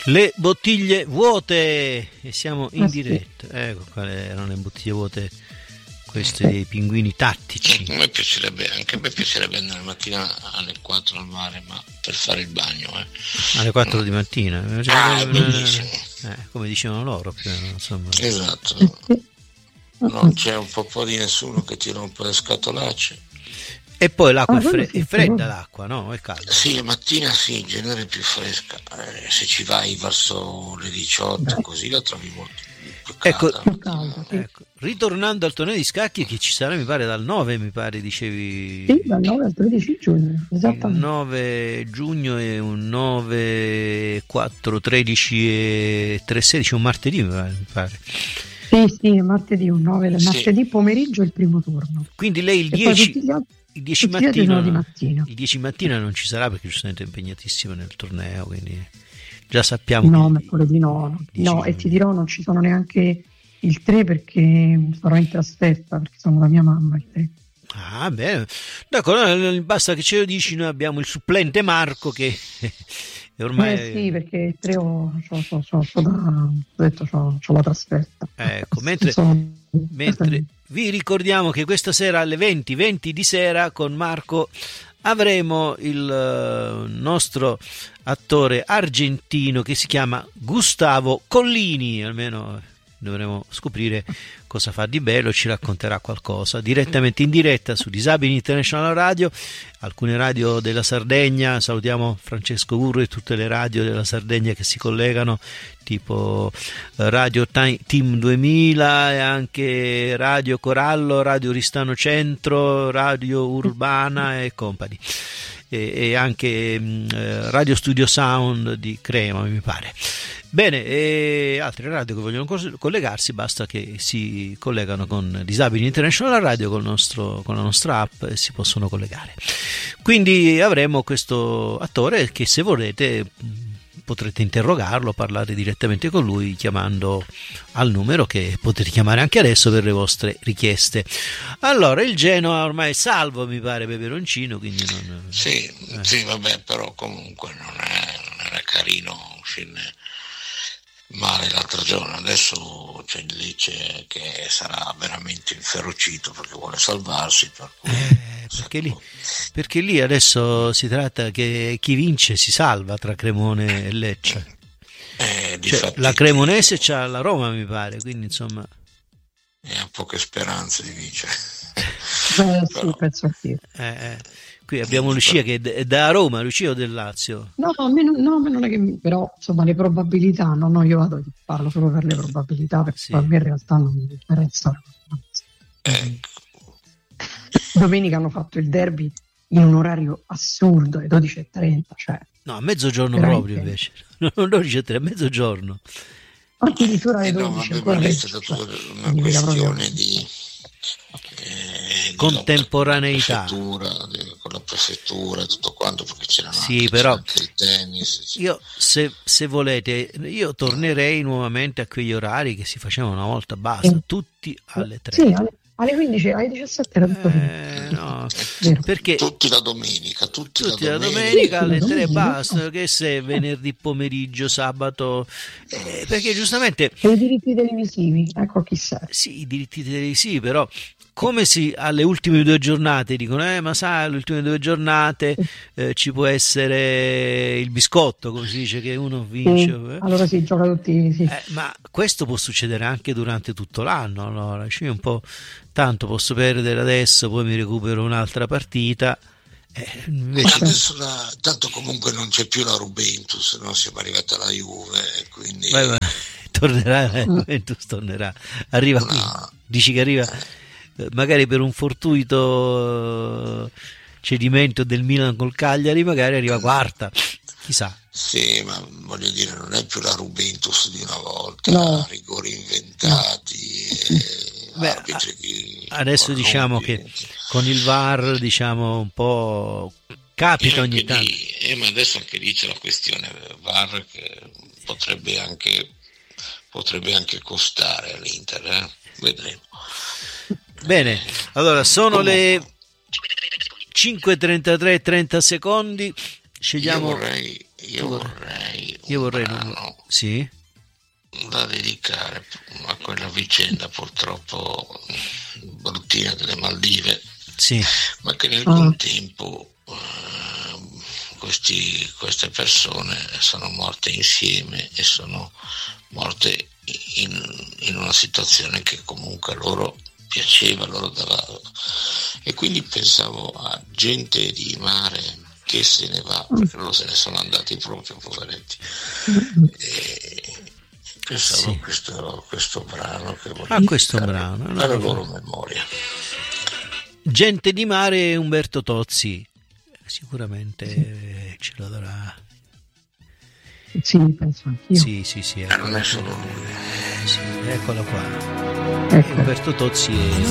Le bottiglie vuote e siamo in sì. diretta. Ecco quali erano le bottiglie vuote, queste dei pinguini tattici. A me piacerebbe andare la mattina alle 4 al mare, ma per fare il bagno. Alle 4 di mattina. Bellissimo. Come dicevano loro più, insomma. Esatto. Non c'è un po' di nessuno che ti rompe le scatolacce. E poi l'acqua è fredda, l'acqua, no? È calda. Sì, la mattina sì, in genere è più fresca. Se ci vai verso le 18 così la trovi molto più calda. Ecco. Ritornando al torneo di scacchi che ci sarà, mi pare, dal 9, mi pare, dicevi. Sì, dal 9 al 13 giugno, esattamente. Il 9 giugno e un 9, 4, 13 e 3, 16, un martedì, mi pare. Sì, martedì, un 9, martedì pomeriggio è il primo turno. Quindi lei il 10 mattina non ci sarà perché giustamente è impegnatissimo nel torneo, quindi già sappiamo. No, mercoledì no, e ti dirò non ci sono neanche il 3 perché sarò in trasferta perché sono da mia mamma il 3. Ah, bene, d'accordo, basta che ce lo dici, noi abbiamo il supplente Marco che ormai sì, perché il 3 ho la trasferta. Ecco, mentre vi ricordiamo che questa sera alle 20 di sera con Marco avremo il nostro attore argentino che si chiama Gustavo Collini, almeno dovremo scoprire cosa fa di bello, ci racconterà qualcosa direttamente in diretta su Disabili International Radio, alcune radio della Sardegna, salutiamo Francesco Urro e tutte le radio della Sardegna che si collegano, tipo Radio Team 2000 e anche Radio Corallo, Radio Oristano Centro, Radio Urbana e compagni. E anche Radio Studio Sound di Crema, mi pare. Bene, e altre radio che vogliono collegarsi, basta che si collegano con Disabili International Radio, con la nostra app, e si possono collegare. Quindi avremo questo attore che, se volete, potrete interrogarlo, parlare direttamente con lui chiamando al numero che potete chiamare anche adesso per le vostre richieste. Allora, il Genoa ormai è salvo, mi pare, Peperoncino, quindi non... Sì, vabbè, però comunque non era carino uscirne male l'altro giorno. Adesso c'è il Lecce che sarà veramente inferocito perché vuole salvarsi, per cui perché lì adesso si tratta che chi vince si salva tra Cremone e Lecce. La Cremonese c'ha la Roma, mi pare, quindi insomma ha poche speranze di vincere. Sì, penso che qui abbiamo Lucia che è da Roma. Lucia o del Lazio? No, non è che, però insomma le probabilità, no, io parlo solo per le probabilità, perché a me in realtà non mi interessa. Domenica hanno fatto il derby in un orario assurdo, alle 12:30, cioè no, a mezzogiorno veramente. proprio, invece non 12:30, a mezzogiorno, addirittura alle 12 ancora è stata una questione di contemporaneità con la prefettura e tutto quanto, perché c'erano però anche il tennis. Io se volete io tornerei nuovamente a quegli orari che si facevano una volta, basta, tutti alle 3. Sì, alle 15, alle 17 era tutto no, perché tutti la domenica alle 3 basta, che se venerdì pomeriggio, sabato, perché giustamente i diritti televisivi, ecco chi serve. Sì, i diritti televisivi, però come alle ultime 2 giornate dicono ma sai, alle ultime 2 giornate ci può essere il biscotto, come si dice, che uno vince, allora si gioca tutti, sì. Ma questo può succedere anche durante tutto l'anno, allora un po' tanto posso perdere adesso, poi mi recupero un'altra partita. Invece... Adesso tanto comunque non c'è più la Juventus, no? Siamo arrivati alla Juve, quindi tornerà la Juventus, arriva qui, dici che arriva magari per un fortuito cedimento del Milan col Cagliari, magari arriva quarta, chissà. Sì, ma voglio dire, non è più la Juventus di una volta, rigori inventati, arbitri adesso diciamo che con il VAR un po' capita ogni tanto. Ma adesso anche lì c'è la questione VAR che potrebbe anche costare all'Inter, vedremo. Bene, allora sono le 5:33, 30 secondi. Scegliamo. Io Io vorrei sì, da dedicare a quella vicenda purtroppo bruttina delle Maldive, sì, ma che nel contempo queste persone sono morte insieme e sono morte in una situazione che comunque a loro piaceva, loro dava, e quindi pensavo a gente di mare che se ne va, perché loro se ne sono andati proprio, poveretti, e pensavo a questo brano che brano alla loro memoria. Gente di mare, Umberto Tozzi sicuramente ce lo darà. Sì, penso anch'io. Sì, Non è solo lui. Sì, eccola qua. Ecco. Umberto Tozzi è